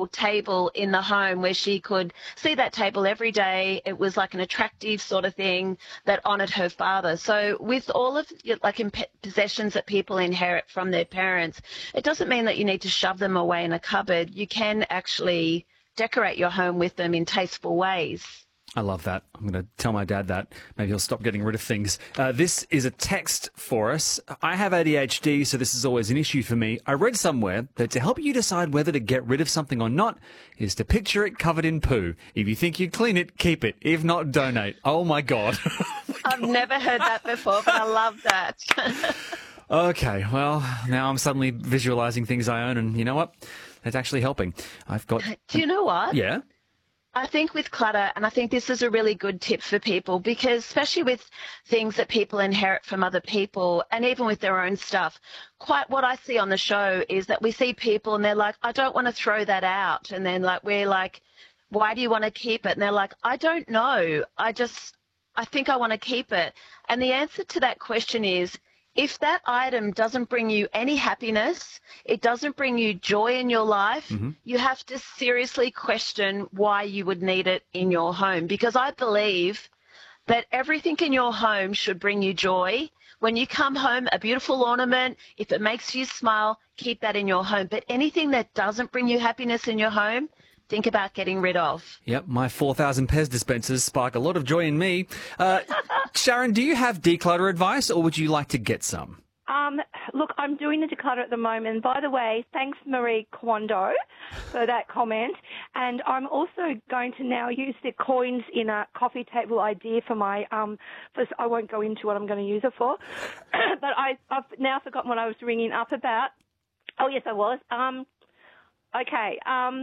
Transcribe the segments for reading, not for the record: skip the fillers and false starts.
beautiful table in the home where she could see that table every day. It was like an attractive sort of thing that honoured her father. So with all of possessions that people inherit from their parents, it doesn't mean that you need to shove them away in a cupboard. You can actually decorate your home with them in tasteful ways. I love that. I'm going to tell my dad that. Maybe he'll stop getting rid of things. This is a text for us. I have ADHD, so this is always an issue for me. I read somewhere that to help you decide whether to get rid of something or not is to picture it covered in poo. If you think you clean it, keep it. If not, donate. Oh, my God. I've never heard that before, but I love that. Okay, well, now I'm suddenly visualising things I own, and you know what? It's actually helping. I've got... Do you know what? Yeah? I think with clutter, and I think this is a really good tip for people, because especially with things that people inherit from other people and even with their own stuff, quite what I see on the show is that we see people and they're like, I don't want to throw that out. And then we're like, why do you want to keep it? And they're like, I don't know. I think I want to keep it. And the answer to that question is, if that item doesn't bring you any happiness, it doesn't bring you joy in your life, you have to seriously question why you would need it in your home. Because I believe that everything in your home should bring you joy. When you come home, a beautiful ornament, if it makes you smile, keep that in your home. But anything that doesn't bring you happiness in your home, think about getting rid of. Yep, my 4,000 Pez dispensers spark a lot of joy in me. Sharon, do you have declutter advice, or would you like to get some? Look, I'm doing the declutter at the moment. By the way, thanks Marie Kondo for that comment. And I'm also going to now use the coins in a coffee table idea for my, I won't go into what I'm going to use it for. But I've now forgotten what I was ringing up about. Oh, yes, I was. Okay.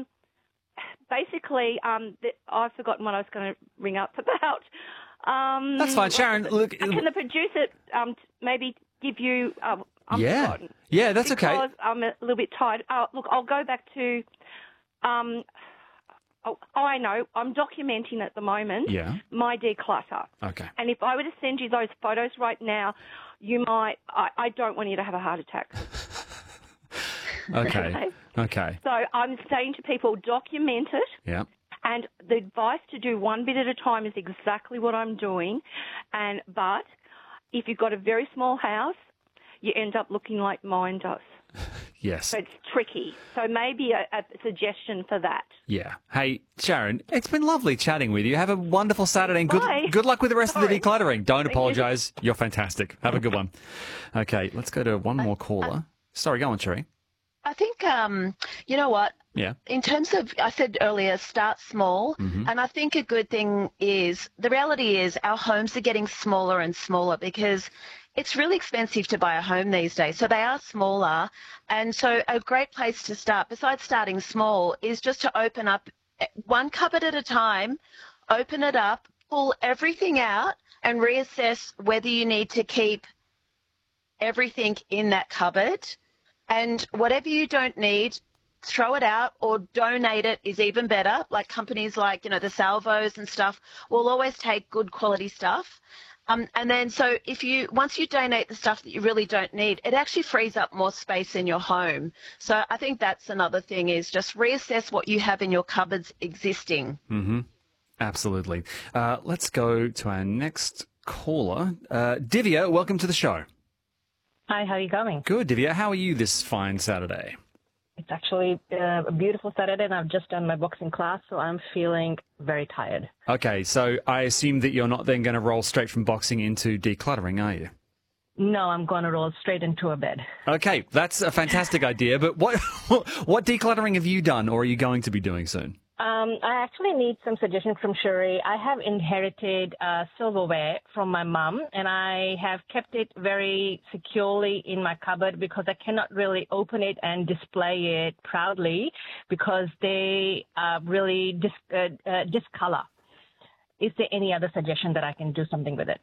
Basically, I've forgotten what I was going to ring up about. That's fine, Sharon. Look, can the producer maybe give you? I'm forgotten. Yeah, that's okay. Because I'm a little bit tired. Look, I'll go back to. I know. I'm documenting at the moment. Yeah. My declutter. Okay. And if I were to send you those photos right now, you might. I don't want you to have a heart attack. Okay. So I'm saying to people, document it. Yeah. And the advice to do one bit at a time is exactly what I'm doing. But if you've got a very small house, you end up looking like mine does. Yes. So it's tricky. So maybe a suggestion for that. Yeah. Hey, Sharon, it's been lovely chatting with you. Have a wonderful Saturday and Bye. good luck with the rest of the decluttering. Don't Thank apologise. You're fantastic. Have a good one. Okay, let's go to one more caller. Sorry, go on, Sherry. I think, you know what? Yeah. In terms of, I said earlier, start small. And I think a good thing is, the reality is our homes are getting smaller and smaller because it's really expensive to buy a home these days. So they are smaller. And so a great place to start, besides starting small, is just to open up one cupboard at a time, open it up, pull everything out and reassess whether you need to keep everything in that cupboard. And whatever you don't need, throw it out or donate it is even better. Like companies like, the Salvos and stuff will always take good quality stuff. And then so once you donate the stuff that you really don't need, it actually frees up more space in your home. So I think that's another thing, is just reassess what you have in your cupboards existing. Absolutely. Let's go to our next caller. Divya, welcome to the show. Hi, how are you going? Good, Divya. How are you this fine Saturday? It's actually a beautiful Saturday, and I've just done my boxing class, so I'm feeling very tired. Okay, so I assume that you're not then going to roll straight from boxing into decluttering, are you? No, I'm going to roll straight into a bed. Okay, that's a fantastic idea, but what decluttering have you done, or are you going to be doing soon? I actually need some suggestions from Shuri. I have inherited silverware from my mum, and I have kept it very securely in my cupboard because I cannot really open it and display it proudly because they really discolor. Is there any other suggestion that I can do something with it?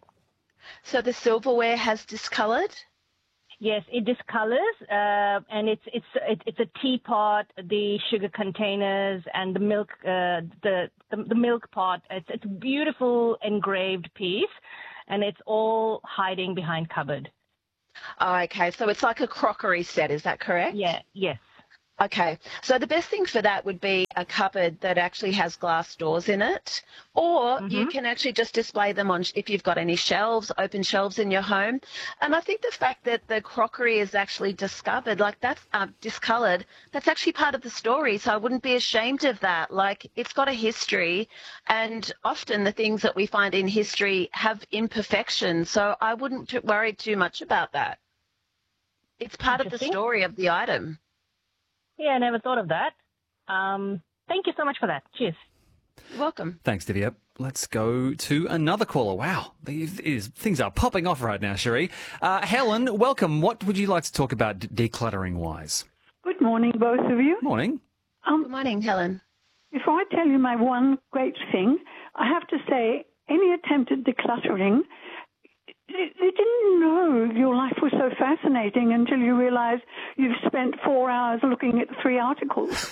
So the silverware has discolored? Yes, it discolors, and it's a teapot, the sugar containers, and the milk, the milk pot. It's a beautiful engraved piece, and it's all hiding behind cupboard. Oh, okay, so it's like a crockery set. Is that correct? Yeah. Yes. Okay, so the best thing for that would be a cupboard that actually has glass doors in it, or you can actually just display them on if you've got any shelves, open shelves in your home. And I think the fact that the crockery is actually discovered, like that's discoloured, that's actually part of the story. So I wouldn't be ashamed of that. Like it's got a history, and often the things that we find in history have imperfections. So I wouldn't worry too much about that. It's part of the story of the item. Yeah, I never thought of that. Thank you so much for that. Cheers. You're welcome. Thanks, Divya. Let's go to another caller. Wow, things are popping off right now, Cherie. Helen, welcome. What would you like to talk about decluttering-wise? Good morning, both of you. Morning. Good morning, Helen. Before I tell you my one great thing, I have to say any attempt at decluttering, you didn't know your life was so fascinating until you realize you've spent 4 hours looking at 3 articles.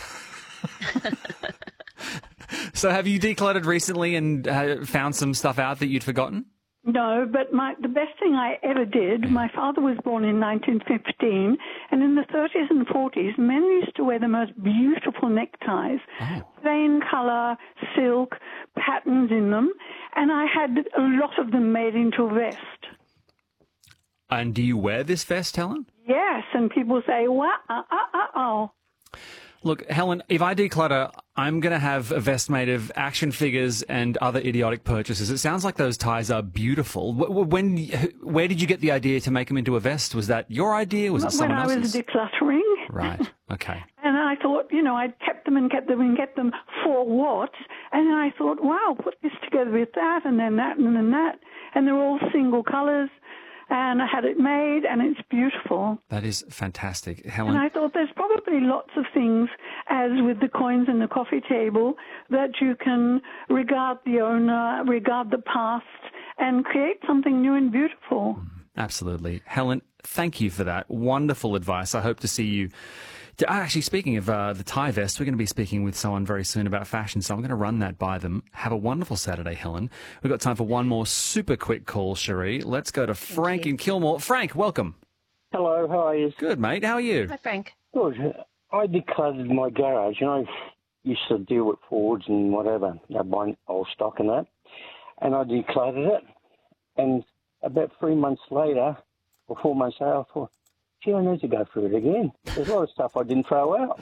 So have you decluttered recently and found some stuff out that you'd forgotten? No, but the best thing I ever did, my father was born in 1915, and in the 30s and 40s, men used to wear the most beautiful neckties, plain color, silk, patterns in them, and I had a lot of them made into a vest. And do you wear this vest, Helen? Yes, and people say, wow, Look, Helen, if I declutter, I'm going to have a vest made of action figures and other idiotic purchases. It sounds like those ties are beautiful. Where did you get the idea to make them into a vest? Was that your idea? Was it someone else's? When I was decluttering. Right, okay. And I thought, I'd kept them and kept them and kept them for what? And then I thought, wow, put this together with that and then that and then that. And they're all single colours. And I had it made, and it's beautiful. That is fantastic, Helen. And I thought there's probably lots of things, as with the coins in the coffee table, that you can regard the owner, regard the past, and create something new and beautiful. Absolutely. Helen, thank you for that. Wonderful advice. I hope to see you. Actually, speaking of the tie vest, we're going to be speaking with someone very soon about fashion, so I'm going to run that by them. Have a wonderful Saturday, Helen. We've got time for one more super quick call, Cherie. Let's go to Frank in Kilmore. Frank, welcome. Hello, how are you? Good, mate. How are you? Hi, Frank. Good. I decluttered my garage. I used to deal with Fords and whatever, buying old stock and that. And I decluttered it. And about 3 months later, or 4 months later, I thought, gee, I need to go through it again. There's a lot of stuff I didn't throw out.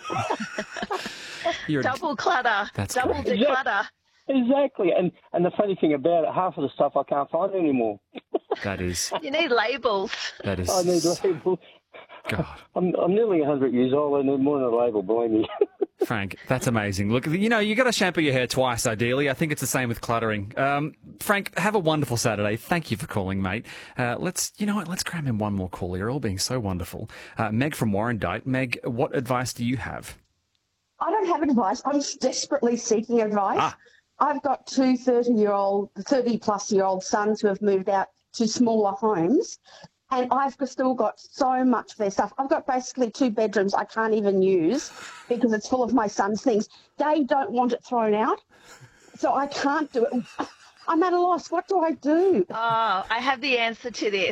Double clutter. That's double great. declutter. Exactly. And the funny thing about it, half of the stuff I can't find anymore. That is. You need labels. That is. I need labels. God. I'm nearly 100 years old. I need more than a label, believe me. Frank, that's amazing. Look, you got to shampoo your hair twice, ideally. I think it's the same with cluttering. Frank, have a wonderful Saturday. Thank you for calling, mate. Let's cram in one more call. You're all being so wonderful. Meg from Warrandyte. Meg, what advice do you have? I don't have advice. I'm desperately seeking advice. I've got two 30-plus-year-old sons who have moved out to smaller homes, and I've still got so much of their stuff. I've got basically 2 bedrooms I can't even use because it's full of my son's things. They don't want it thrown out, so I can't do it. I'm at a loss. What do I do? Oh, I have the answer to this.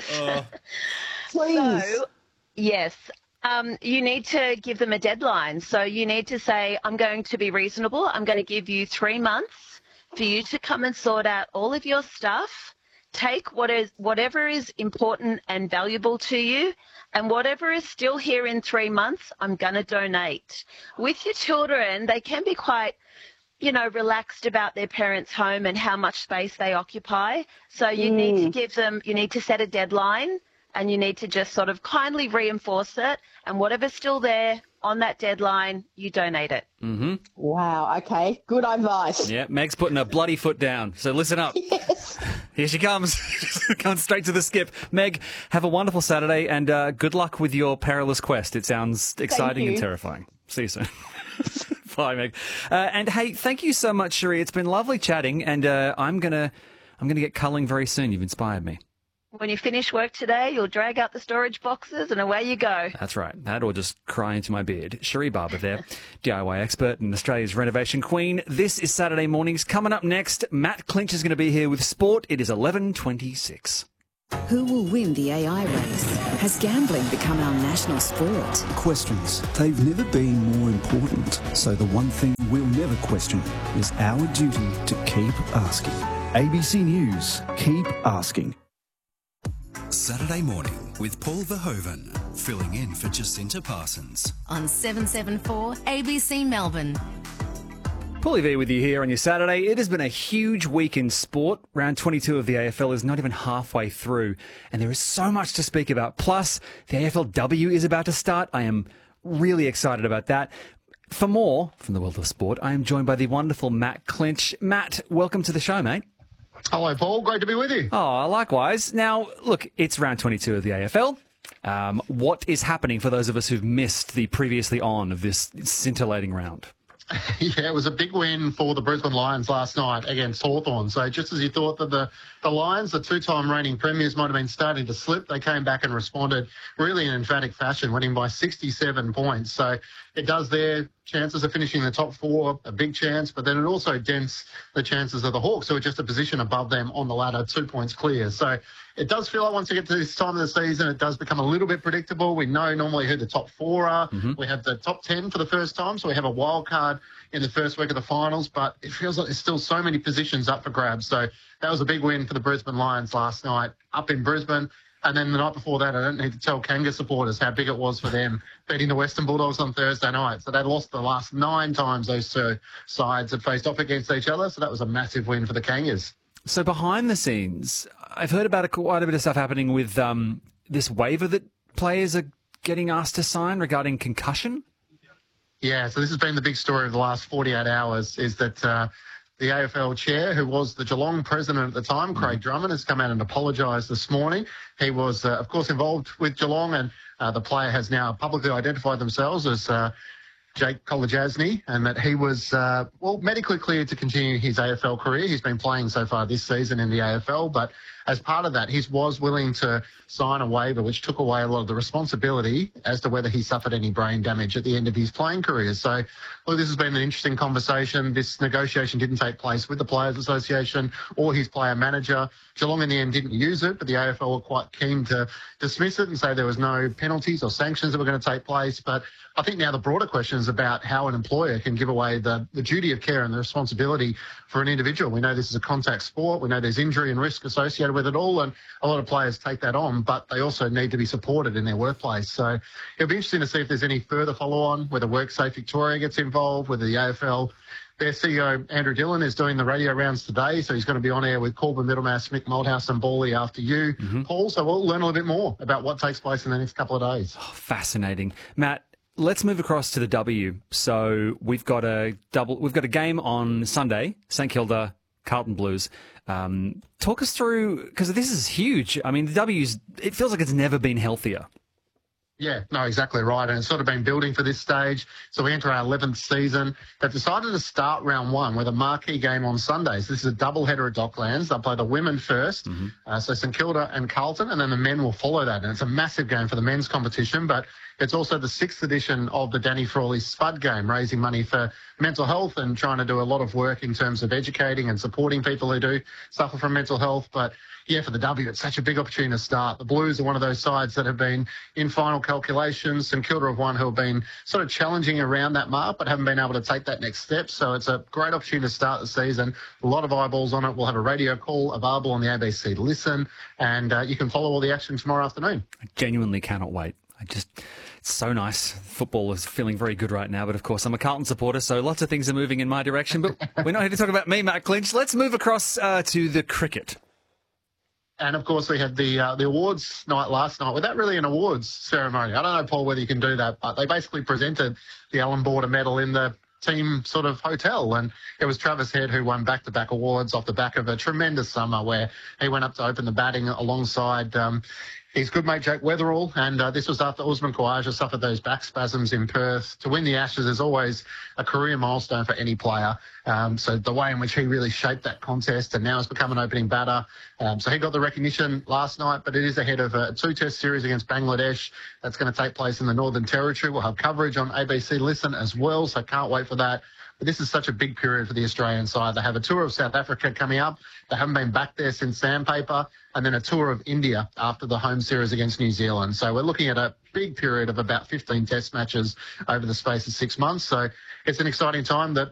Please. So, yes. You need to give them a deadline. So you need to say, I'm going to be reasonable. I'm going to give you 3 months for you to come and sort out all of your stuff. Take whatever is important and valuable to you, and whatever is still here in 3 months, I'm going to donate. With your children, they can be quite, relaxed about their parents' home and how much space they occupy. So you need to set a deadline, and you need to just sort of kindly reinforce it, and whatever's still there on that deadline, you donate it. Mm-hmm. Wow, okay. Good advice. Yeah, Meg's putting her bloody foot down, so listen up. Yes. Here she comes. Going straight to the skip. Meg, have a wonderful Saturday, and good luck with your perilous quest. It sounds exciting and terrifying. See you soon. Bye, Meg. And hey, thank you so much, Cherie. It's been lovely chatting, and I'm gonna get culling very soon. You've inspired me. When you finish work today, you'll drag out the storage boxes and away you go. That's right. That or just cry into my beard. Cherie Barber there, DIY expert and Australia's renovation queen. This is Saturday Mornings. Coming up next, Matt Clinch is going to be here with sport. It is 11:26. Who will win the AI race? Has gambling become our national sport? Questions. They've never been more important. So the one thing we'll never question is our duty to keep asking. ABC News. Keep asking. Saturday morning with Paul Verhoeven, filling in for Jacinta Parsons. On 774 ABC Melbourne. Paulie V with you here on your Saturday. It has been a huge week in sport. Round 22 of the AFL is not even halfway through, and there is so much to speak about. Plus, the AFLW is about to start. I am really excited about that. For more from the world of sport, I am joined by the wonderful Matt Clinch. Matt, welcome to the show, mate. Hello, Paul. Great to be with you. Oh, likewise. Now, look, it's round 22 of the AFL. What is happening for those of us who've missed the previously on of this scintillating round? Yeah, it was a big win for the Brisbane Lions last night against Hawthorn. So just as you thought that the Lions, the two-time reigning premiers, might have been starting to slip, they came back and responded really in emphatic fashion, winning by 67 points. So it does their chances of finishing in the top four a big chance, but then it also dents the chances of the Hawks, who are just a position above them on the ladder, 2 points clear. So it does feel like once you get to this time of the season, it does become a little bit predictable. We know normally who the top four are. Mm-hmm. We have the top 10 for the first time, so we have a wild card in the first week of the finals, but it feels like there's still so many positions up for grabs. So that was a big win for the Brisbane Lions last night up in Brisbane. And then the night before that, I don't need to tell Kanga supporters how big it was for them beating the Western Bulldogs on Thursday night. So they lost the last 9 times those two sides had faced off against each other. So that was a massive win for the Kangas. So behind the scenes, I've heard about quite a bit of stuff happening with this waiver that players are getting asked to sign regarding concussion. Yeah, so this has been the big story of the last 48 hours, is that the AFL chair, who was the Geelong president at the time, Craig Drummond, has come out and apologised this morning. He was, of course, involved with Geelong, and the player has now publicly identified themselves as Jake Kolodjasny, and that he was, medically cleared to continue his AFL career. He's been playing so far this season in the AFL, but as part of that, he was willing to sign a waiver which took away a lot of the responsibility as to whether he suffered any brain damage at the end of his playing career. So, look, this has been an interesting conversation. This negotiation didn't take place with the Players Association or his player manager. Geelong in the end didn't use it, but the AFL were quite keen to dismiss it and say there was no penalties or sanctions that were going to take place. But I think now the broader question is about how an employer can give away the duty of care and the responsibility for an individual. We know this is a contact sport. We know there's injury and risk associated with it all, and a lot of players take that on, but they also need to be supported in their workplace. So it'll be interesting to see if there's any further follow-on, whether WorkSafe Victoria gets involved, whether the AFL, their CEO, Andrew Dillon, is doing the radio rounds today, so he's going to be on air with Corbin Middlemass, Mick Malthouse and Bally after you, Paul. So we'll learn a little bit more about what takes place in the next couple of days. Oh, fascinating. Matt, let's move across to the W. So we've got a game on Sunday, St Kilda, Carlton Blues. Talk us through, because this is huge. I mean, the W's, it feels like it's never been healthier. Yeah, no, exactly right. And it's sort of been building for this stage. So we enter our 11th season. They've decided to start round 1 with a marquee game on Sundays. This is a doubleheader at Docklands. They'll play the women first, so St Kilda and Carlton, and then the men will follow that. And it's a massive game for the men's competition, but it's also the 6th edition of the Danny Frawley Spud game, raising money for mental health and trying to do a lot of work in terms of educating and supporting people who do suffer from mental health. But yeah, for the W, it's such a big opportunity to start. The Blues are one of those sides that have been in final calculations. St Kilda have one who have been sort of challenging around that mark, but haven't been able to take that next step. So it's a great opportunity to start the season. A lot of eyeballs on it. We'll have a radio call available on the ABC Listen, and you can follow all the action tomorrow afternoon. I genuinely cannot wait. It's so nice. Football is feeling very good right now, but of course I'm a Carlton supporter, so lots of things are moving in my direction. But we're not here to talk about me, Matt Clinch. Let's move across to the cricket. And, of course, we had the awards night last night. Without really an awards ceremony. I don't know, Paul, whether you can do that, but they basically presented the Alan Border medal in the team sort of hotel. And it was Travis Head who won back-to-back awards off the back of a tremendous summer where he went up to open the batting alongside his good mate Jake Weatherall, and this was after Usman Khawaja suffered those back spasms in Perth. To win the Ashes is always a career milestone for any player. So the way in which he really shaped that contest and now has become an opening batter. So he got the recognition last night, but it is ahead of a 2-test series against Bangladesh. That's going to take place in the Northern Territory. We'll have coverage on ABC Listen as well, so can't wait for that. But this is such a big period for the Australian side. They have a tour of South Africa coming up. They haven't been back there since Sandpaper, and then a tour of India after the home series against New Zealand. So we're looking at a big period of about 15 test matches over the space of 6 months. So it's an exciting time that